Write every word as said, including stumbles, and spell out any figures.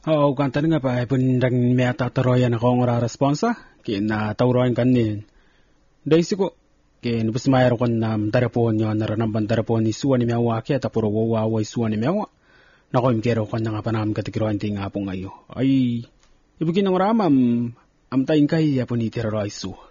Oo, kanta nga pa, ipon rang may atataroyan ako ng responsa, kina tauroyan kanin. Dahil siko, kin bus mayroon ko na darapon yun, naranamban darapon ni suwa ni Mewa, kaya tapuro wawaway suwa ni Mewa. Nako, imkero ko na nga pa namin katikiroan ting nga po ngayon. Ay, ibigin ng ramam, amtayin kay yapon ni Terrorizo.